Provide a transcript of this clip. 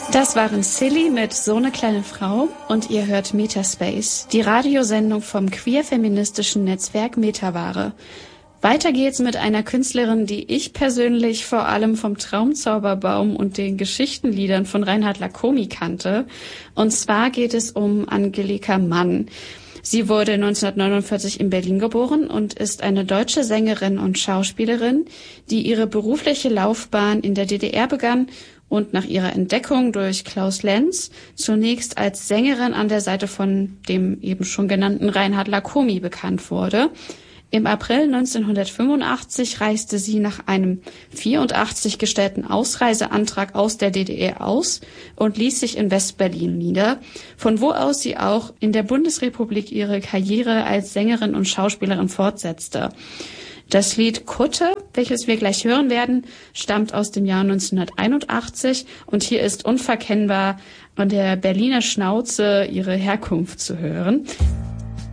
Das waren Silly mit So eine kleine Frau und ihr hört Metaspace, die Radiosendung vom queer-feministischen Netzwerk Metaware. Weiter geht's mit einer Künstlerin, die ich persönlich vor allem vom Traumzauberbaum und den Geschichtenliedern von Reinhard Lacomi kannte. Und zwar geht es um Angelika Mann. Sie wurde 1949 in Berlin geboren und ist eine deutsche Sängerin und Schauspielerin, die ihre berufliche Laufbahn in der DDR begann und nach ihrer Entdeckung durch Klaus Lenz zunächst als Sängerin an der Seite von dem eben schon genannten Reinhard Lacomi bekannt wurde. Im April 1985 reiste sie nach einem 84 gestellten Ausreiseantrag aus der DDR aus und ließ sich in West-Berlin nieder, von wo aus sie auch in der Bundesrepublik ihre Karriere als Sängerin und Schauspielerin fortsetzte. Das Lied Kutte, welches wir gleich hören werden, stammt aus dem Jahr 1981 und hier ist unverkennbar an der Berliner Schnauze ihre Herkunft zu hören.